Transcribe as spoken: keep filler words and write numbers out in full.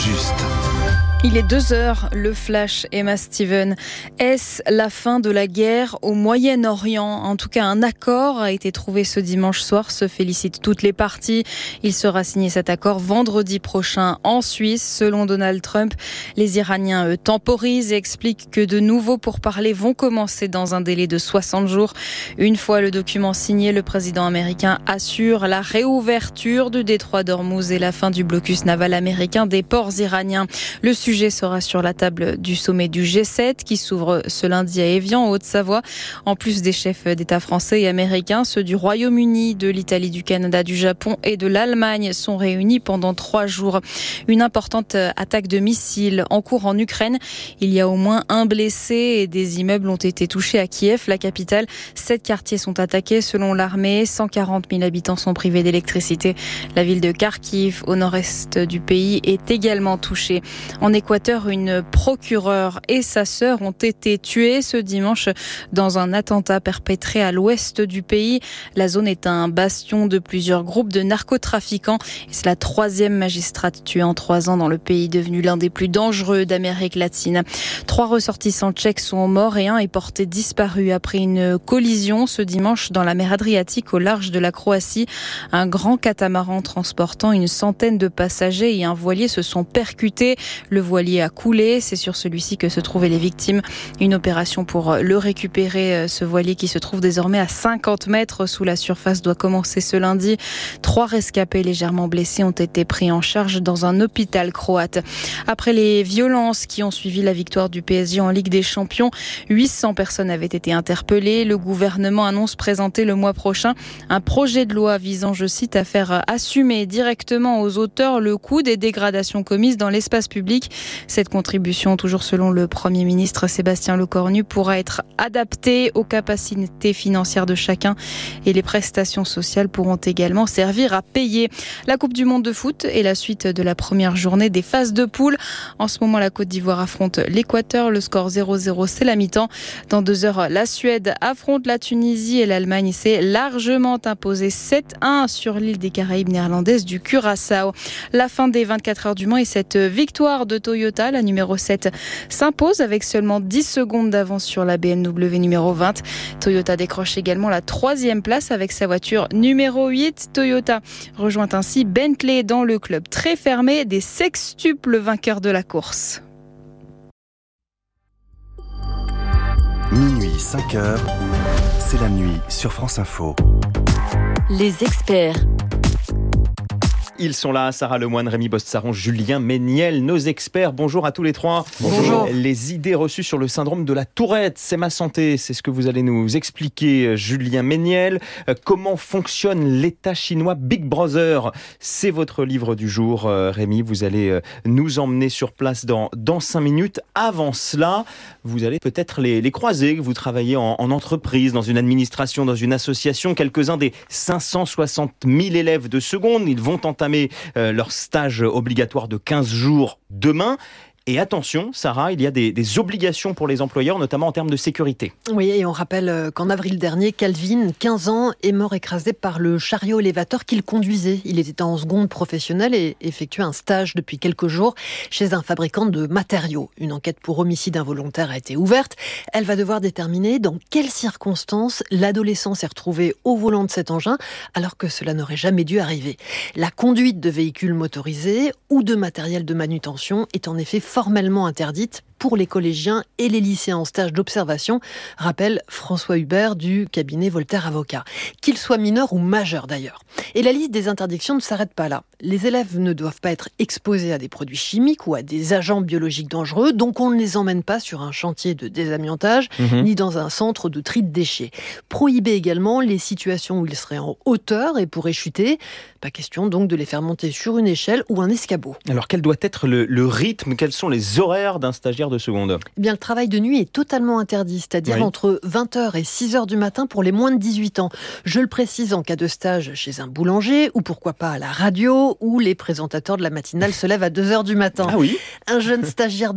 juste. Il est deux heures, le flash, Emma Steven. Est-ce la fin de la guerre au Moyen-Orient ? En tout cas, un accord a été trouvé ce dimanche soir, se félicitent toutes les parties. Il sera signé cet accord vendredi prochain en Suisse. Selon Donald Trump, les Iraniens eux, temporisent et expliquent que de nouveaux pourparlers vont commencer dans un délai de soixante jours. Une fois le document signé, le président américain assure la réouverture du détroit d'Ormuz et la fin du blocus naval américain des ports iraniens. Le sujet Le sujet sera sur la table du sommet du G sept qui s'ouvre ce lundi à Évian, en Haute-Savoie. En plus des chefs d'État français et américains, ceux du Royaume-Uni, de l'Italie, du Canada, du Japon et de l'Allemagne sont réunis pendant trois jours. Une importante attaque de missiles en cours en Ukraine. Il y a au moins un blessé et des immeubles ont été touchés à Kiev, la capitale. Sept quartiers sont attaqués selon l'armée. cent quarante mille habitants sont privés d'électricité. La ville de Kharkiv, au nord-est du pays, est également touchée. En Équateur, une procureure et sa sœur ont été tuées ce dimanche dans un attentat perpétré à l'ouest du pays. La zone est un bastion de plusieurs groupes de narcotrafiquants et c'est la troisième magistrate tuée en trois ans dans le pays, devenu l'un des plus dangereux d'Amérique latine. Trois ressortissants tchèques sont morts et un est porté disparu après une collision ce dimanche dans la mer Adriatique au large de la Croatie. Un grand catamaran transportant une centaine de passagers et un voilier se sont percutés. Le voilier a coulé, c'est sur celui-ci que se trouvaient les victimes. Une opération pour le récupérer, ce voilier qui se trouve désormais à cinquante mètres sous la surface, doit commencer ce lundi. Trois rescapés légèrement blessés ont été pris en charge dans un hôpital croate. Après les violences qui ont suivi la victoire du P S G en Ligue des Champions, huit cents personnes avaient été interpellées. Le gouvernement annonce présenter le mois prochain un projet de loi visant, je cite, à faire assumer directement aux auteurs le coût des dégradations commises dans l'espace public. Cette contribution, toujours selon le Premier ministre Sébastien Lecornu, pourra être adaptée aux capacités financières de chacun et les prestations sociales pourront également servir à payer. La Coupe du Monde de foot est la suite de la première journée des phases de poule. En ce moment, la Côte d'Ivoire affronte l'Équateur. Le score zéro zéro, c'est la mi-temps. Dans deux heures, la Suède affronte la Tunisie et l'Allemagne s'est largement imposée sept un sur l'île des Caraïbes néerlandaise du Curaçao. La fin des vingt-quatre heures du Mans et cette victoire de Toyota, la numéro sept, s'impose avec seulement dix secondes d'avance sur la B M W numéro vingt. Toyota décroche également la troisième place avec sa voiture numéro huit. Toyota rejoint ainsi Bentley dans le club très fermé des sextuples vainqueurs de la course. Minuit, cinq heures, c'est la nuit sur France Info. Les experts. Ils sont là, Sarah Lemoine, Rémi Bossaron, Julien Méniel, nos experts. Bonjour à tous les trois. Bonjour. Les idées reçues sur le syndrome de la Tourette, c'est ma santé. C'est ce que vous allez nous expliquer, Julien Méniel. Comment fonctionne l'État chinois Big Brother ? C'est votre livre du jour, Rémi. Vous allez nous emmener sur place dans, dans cinq minutes. Avant cela, vous allez peut-être les, les croiser. Vous travaillez en, en entreprise, dans une administration, dans une association. Quelques-uns des cinq cent soixante mille élèves de seconde, ils vont entamer leur stage obligatoire de quinze jours demain. Et attention, Sarah, il y a des, des obligations pour les employeurs, notamment en termes de sécurité. Oui, et on rappelle qu'en avril dernier, Calvin, quinze ans, est mort écrasé par le chariot élévateur qu'il conduisait. Il était en seconde professionnelle et effectuait un stage depuis quelques jours chez un fabricant de matériaux. Une enquête pour homicide involontaire a été ouverte. Elle va devoir déterminer dans quelles circonstances l'adolescent s'est retrouvé au volant de cet engin alors que cela n'aurait jamais dû arriver. La conduite de véhicules motorisés ou de matériel de manutention est en effet formellement interdite pour les collégiens et les lycéens en stage d'observation, rappelle François Hubert du cabinet Voltaire Avocat. Qu'ils soient mineurs ou majeurs d'ailleurs. Et la liste des interdictions ne s'arrête pas là. Les élèves ne doivent pas être exposés à des produits chimiques ou à des agents biologiques dangereux, donc on ne les emmène pas sur un chantier de désamiantage, mmh. ni dans un centre de tri de déchets. Prohiber également les situations où ils seraient en hauteur et pourraient chuter. Pas question donc de les faire monter sur une échelle ou un escabeau. Alors quel doit être le, le rythme ? Quels sont les horaires d'un stagiaire de seconde ? Eh bien, le travail de nuit est totalement interdit, c'est-à-dire oui. entre vingt heures et six heures du matin pour les moins de dix-huit ans. Je le précise en cas de stage chez un boulanger ou pourquoi pas à la radio où les présentateurs de la matinale se lèvent à deux heures du matin. Ah oui ? Un jeune stagiaire